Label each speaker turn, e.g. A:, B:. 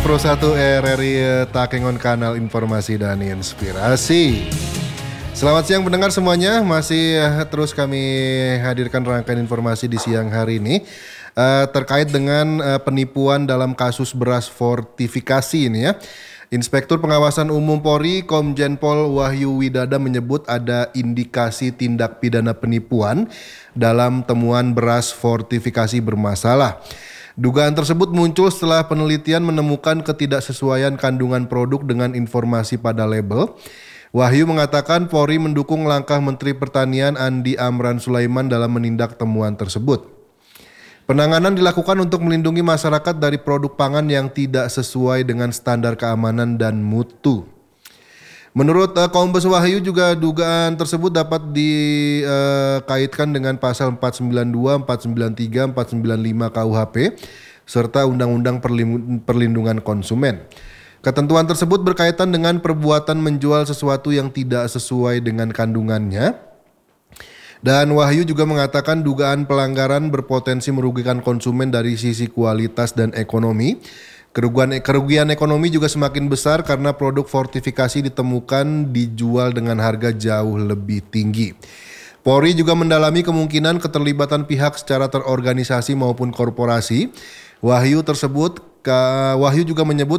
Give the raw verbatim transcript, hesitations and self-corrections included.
A: Pro satu R R I Takengon, kanal informasi dan inspirasi. Selamat siang pendengar semuanya, masih uh, terus kami hadirkan rangkaian informasi di siang hari ini uh, terkait dengan uh, penipuan dalam kasus beras fortifikasi ini ya. Inspektur Pengawasan Umum Polri Komjen Pol Wahyu Widada menyebut ada indikasi tindak pidana penipuan dalam temuan beras fortifikasi bermasalah. Dugaan tersebut muncul setelah penelitian menemukan ketidaksesuaian kandungan produk dengan informasi pada label. Wahyu mengatakan Polri mendukung langkah Menteri Pertanian Andi Amran Sulaiman dalam menindak temuan tersebut. Penanganan dilakukan untuk melindungi masyarakat dari produk pangan yang tidak sesuai dengan standar keamanan dan mutu. Menurut uh, Kombes Wahyu juga dugaan tersebut dapat dikaitkan uh, dengan pasal empat sembilan dua, empat sembilan tiga, empat sembilan lima K U H P serta Undang-Undang Perlindungan Konsumen. Ketentuan tersebut berkaitan dengan perbuatan menjual sesuatu yang tidak sesuai dengan kandungannya. Dan Wahyu juga mengatakan dugaan pelanggaran berpotensi merugikan konsumen dari sisi kualitas dan ekonomi. Kerugian, kerugian ekonomi juga semakin besar karena produk fortifikasi ditemukan dijual dengan harga jauh lebih tinggi. Polri juga mendalami kemungkinan keterlibatan pihak secara terorganisasi maupun korporasi. Wahyu tersebut, Wahyu juga menyebut